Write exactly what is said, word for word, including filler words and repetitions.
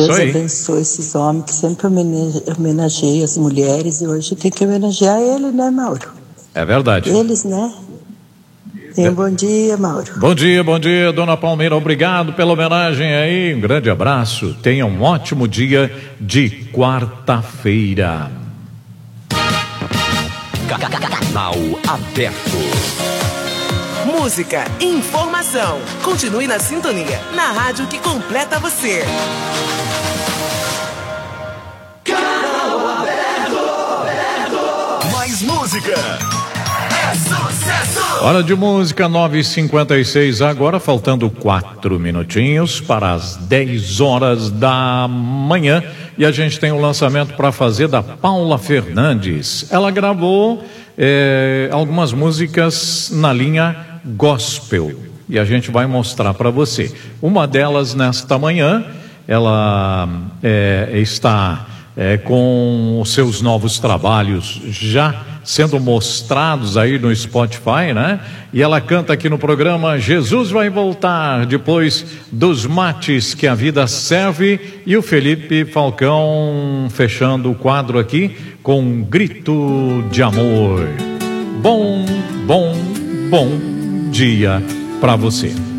Deus aí. abençoe esses homens que sempre homene- homenageiam as mulheres e hoje tem que homenagear ele, né, Mauro? É verdade. Eles, né? Tenha um bom dia, Mauro. Bom dia, bom dia, dona Palmeira, obrigado pela homenagem aí, um grande abraço, tenha um ótimo dia de quarta-feira. Canal aberto. Música, informação. Continue na sintonia, na rádio que completa você. Canal aberto, aberto. Mais música. É sucesso. Hora de música, nove e cinquenta e seis agora, faltando quatro minutinhos para as dez horas da manhã. E a gente tem um lançamento para fazer da Paula Fernandes. Ela gravou é, algumas músicas na linha gospel e a gente vai mostrar para você. Uma delas nesta manhã, ela é, está é, com os seus novos trabalhos já sendo mostrados aí no Spotify, né? E ela canta aqui no programa Jesus vai voltar, depois dos mates que a vida serve, e o Felipe Falcão fechando o quadro aqui com um grito de amor. Bom, bom, bom dia para você.